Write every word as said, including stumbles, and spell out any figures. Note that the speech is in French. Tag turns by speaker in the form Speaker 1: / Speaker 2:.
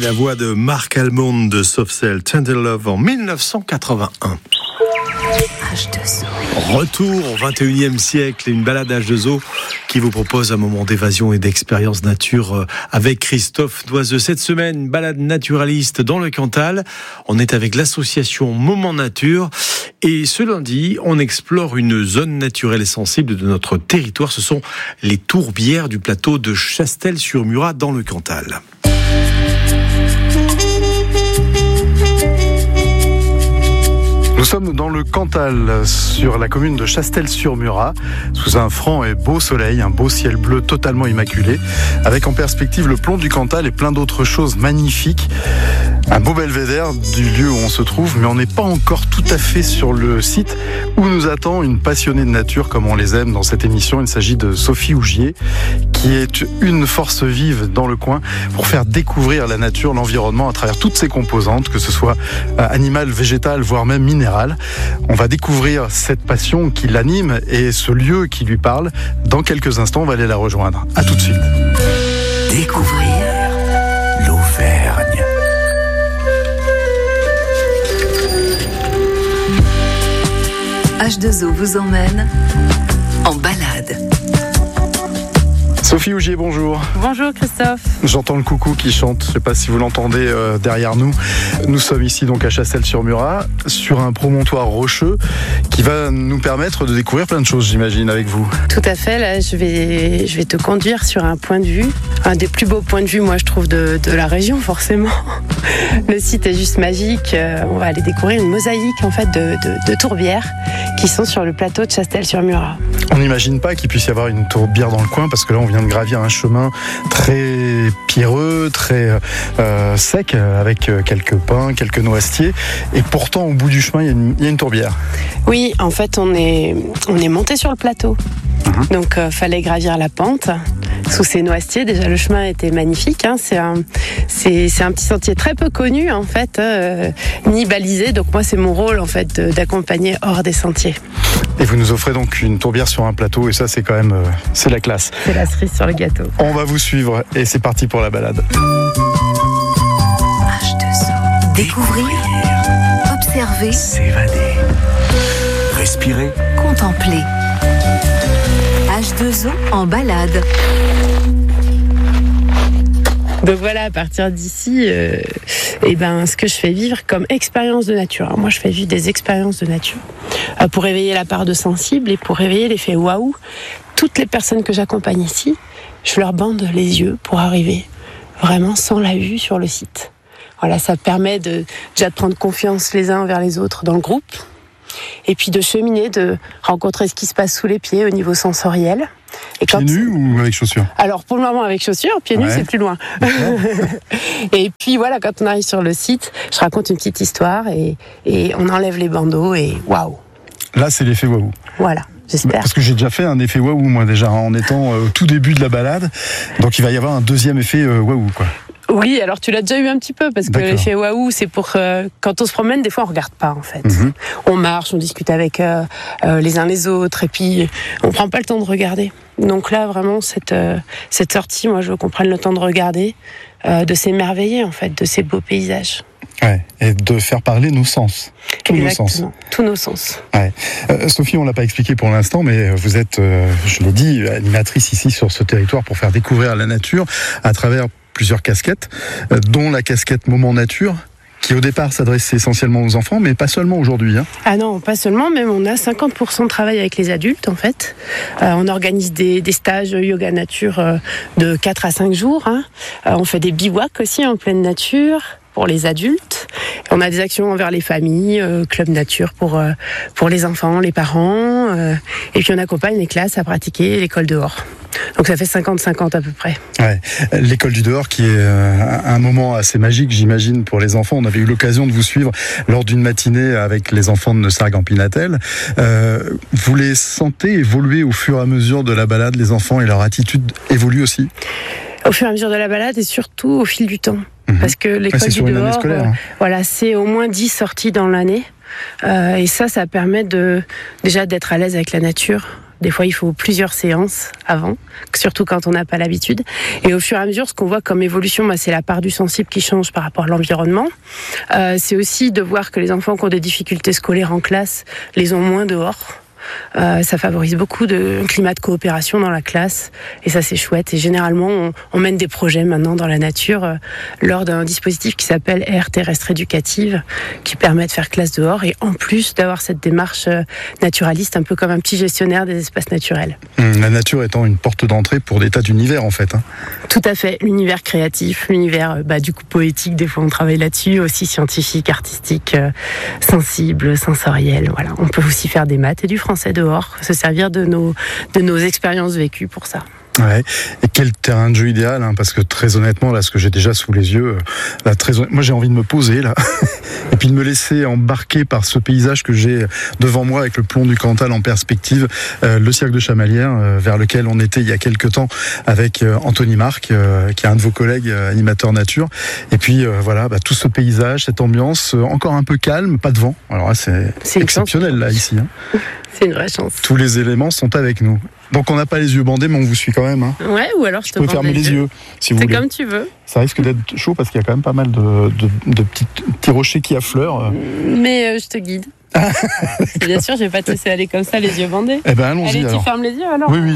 Speaker 1: la voix de Marc Almond de Soft Cell, Tender Love en dix-neuf cent quatre-vingt-un.
Speaker 2: H deux O.
Speaker 1: Retour au vingt et unième siècle, une balade H deux O qui vous propose un moment d'évasion et d'expérience nature avec Christophe Doiseux. Cette semaine, une balade naturaliste dans le Cantal. On est avec l'association Moment Nature et ce lundi, on explore une zone naturelle et sensible de notre territoire. Ce sont les tourbières du plateau de Chastel-sur-Murat dans le Cantal.
Speaker 3: Nous sommes dans le Cantal, sur la commune de Chastel-sur-Murat, sous un franc et beau soleil, un beau ciel bleu totalement immaculé, avec en perspective le plomb du Cantal et plein d'autres choses magnifiques. Un beau belvédère du lieu où on se trouve, mais on n'est pas encore tout à fait sur le site où nous attend une passionnée de nature comme on les aime dans cette émission. Il s'agit de Sophie Ougier, qui est une force vive dans le coin pour faire découvrir la nature, l'environnement à travers toutes ses composantes, que ce soit animales, végétales, voire même minérales. On va découvrir cette passion qui l'anime et ce lieu qui lui parle. Dans quelques instants, on va aller la rejoindre. À tout de suite.
Speaker 2: Découvrir l'Auvergne. H deux O vous emmène en balade.
Speaker 3: Sophie Ougier, bonjour.
Speaker 4: Bonjour Christophe.
Speaker 3: J'entends le coucou qui chante, je ne sais pas si vous l'entendez euh, derrière nous. Nous sommes ici donc à Chastel-sur-Murat, sur un promontoire rocheux qui va nous permettre de découvrir plein de choses, j'imagine, avec vous.
Speaker 4: Tout à fait, là je vais, je vais te conduire sur un point de vue, un des plus beaux points de vue, moi je trouve, de, de la région forcément. Le site est juste magique, on va aller découvrir une mosaïque en fait de, de, de tourbières qui sont sur le plateau de Chastel-sur-Murat.
Speaker 3: On n'imagine pas qu'il puisse y avoir une tourbière dans le coin parce que là on vient de gravir un chemin très pierreux, très euh, sec, avec quelques pins, quelques noisetiers, et pourtant au bout du chemin il y a une, il y a une tourbière.
Speaker 4: Oui, en fait on est, on est monté sur le plateau, mmh. donc euh, fallait gravir la pente sous ces noisetiers. Déjà le chemin était magnifique, hein. c'est, un, c'est, c'est un petit sentier très peu connu en fait, euh, ni balisé, donc moi c'est mon rôle en fait de, d'accompagner hors des sentiers.
Speaker 3: Et vous nous offrez donc une tourbière sur un plateau, et ça c'est quand même, euh, c'est la classe.
Speaker 4: C'est la cerise sur le gâteau.
Speaker 3: On va vous suivre et c'est parti pour la balade.
Speaker 2: H deux O. Découvrir, observer,
Speaker 5: s'évader, respirer,
Speaker 2: contempler. H deux O en balade.
Speaker 4: Donc voilà, à partir d'ici, euh, eh ben, ce que je fais vivre comme expérience de nature. Alors moi, je fais vivre des expériences de nature euh, pour réveiller la part de sensible et pour réveiller l'effet waouh. Toutes les personnes que j'accompagne ici, je leur bande les yeux pour arriver vraiment sans la vue sur le site. Voilà, ça permet de, déjà de prendre confiance les uns envers les autres dans le groupe et puis de cheminer, de rencontrer ce qui se passe sous les pieds au niveau sensoriel.
Speaker 3: Et pieds quand... nus ou avec chaussures?
Speaker 4: Alors pour le moment avec chaussures, pieds nus ouais. C'est plus loin. Et puis voilà, quand on arrive sur le site, je raconte une petite histoire et, et on enlève les bandeaux et waouh.
Speaker 3: Là c'est l'effet waouh.
Speaker 4: Voilà. J'espère.
Speaker 3: Parce que j'ai déjà fait un effet waouh moi déjà en étant au tout début de la balade, donc il va y avoir un deuxième effet waouh quoi.
Speaker 4: Oui, alors tu l'as déjà eu un petit peu, parce que D'accord. l'effet waouh, c'est pour euh, quand on se promène, des fois on regarde pas en fait. Mm-hmm. On marche, on discute avec euh, euh, les uns les autres, et puis on prend pas le temps de regarder. Donc là, vraiment, cette, euh, cette sortie, moi je veux qu'on prenne le temps de regarder, euh, de s'émerveiller en fait, de ces beaux paysages.
Speaker 3: Ouais, et de faire parler nos sens. Tous
Speaker 4: Exactement,
Speaker 3: nos sens.
Speaker 4: tous nos sens.
Speaker 3: Ouais. Euh, Sophie, on l'a pas expliqué pour l'instant, mais vous êtes, euh, je l'ai dit, animatrice ici sur ce territoire pour faire découvrir la nature à travers plusieurs casquettes, euh, dont la casquette Moment Nature, qui au départ s'adresse essentiellement aux enfants, mais pas seulement aujourd'hui. Hein.
Speaker 4: Ah non, pas seulement, même on a cinquante pour cent de travail avec les adultes en fait. Euh, on organise des, des stages yoga nature euh, de quatre à cinq jours. Hein. Euh, on fait des bivouacs aussi en pleine nature pour les adultes. On a des actions envers les familles, euh, club nature pour, euh, pour les enfants, les parents. Euh, et puis on accompagne les classes à pratiquer l'école dehors. Donc ça fait cinquante cinquante à peu près.
Speaker 3: Ouais. L'école du dehors qui est euh, un moment assez magique, j'imagine, pour les enfants. On avait eu l'occasion de vous suivre lors d'une matinée avec les enfants de Neussargues-en-Pinatel. Euh, vous les sentez évoluer au fur et à mesure de la balade, les enfants, et leur attitude évolue aussi?
Speaker 4: Au fur et à mesure de la balade et surtout au fil du temps. Mmh. Parce que l'école
Speaker 3: ouais,
Speaker 4: du dehors, euh, voilà, c'est au moins dix sorties dans l'année. Euh, et ça, ça permet de, déjà d'être à l'aise avec la nature, Des fois, il faut plusieurs séances avant, surtout quand on n'a pas l'habitude. Et au fur et à mesure, ce qu'on voit comme évolution, bah, c'est la part du sensible qui change par rapport à l'environnement. Euh, c'est aussi de voir que les enfants qui ont des difficultés scolaires en classe les ont moins dehors. Euh, ça favorise beaucoup de un climat de coopération dans la classe et ça c'est chouette. Et généralement on, on mène des projets maintenant dans la nature euh, lors d'un dispositif qui s'appelle aire terrestre éducative qui permet de faire classe dehors et en plus d'avoir cette démarche euh, naturaliste un peu comme un petit gestionnaire des espaces naturels.
Speaker 3: La nature étant une porte d'entrée pour des tas d'univers en fait. Hein.
Speaker 4: Tout à fait, l'univers créatif, l'univers bah, du coup poétique, des fois on travaille là-dessus, aussi scientifique, artistique, euh, sensible, sensoriel. Voilà, on peut aussi faire des maths et du français dehors, se servir de nos, de nos expériences vécues pour ça.
Speaker 3: Ouais. Et quel terrain de jeu idéal, hein, parce que très honnêtement, là, ce que j'ai déjà sous les yeux, là, très honnêtement, moi j'ai envie de me poser là, et puis de me laisser embarquer par ce paysage que j'ai devant moi avec le plomb du Cantal en perspective, euh, le cirque de Chamalières, euh, vers lequel on était il y a quelques temps avec euh, Anthony Marc, euh, qui est un de vos collègues euh, animateurs nature. Et puis euh, voilà, bah, tout ce paysage, cette ambiance, euh, encore un peu calme, pas de vent. Alors là, c'est, c'est exceptionnel là ici. Hein.
Speaker 4: C'est une vraie chance.
Speaker 3: Tous les éléments sont avec nous. Donc on n'a pas les yeux bandés, mais on vous suit quand même. Hein.
Speaker 4: Ouais, ou alors je,
Speaker 3: je
Speaker 4: te
Speaker 3: peux fermer les yeux, yeux si vous
Speaker 4: c'est
Speaker 3: voulez.
Speaker 4: C'est comme tu veux.
Speaker 3: Ça risque d'être chaud parce qu'il y a quand même pas mal de, de, de petits, petits rochers qui affleurent.
Speaker 4: Mais euh, je te guide. Bien sûr, je vais pas te laisser aller comme ça, les yeux bandés.
Speaker 3: Eh ben allons-y.
Speaker 4: Allez,
Speaker 3: alors.
Speaker 4: Tu fermes les yeux alors.
Speaker 3: Oui, oui.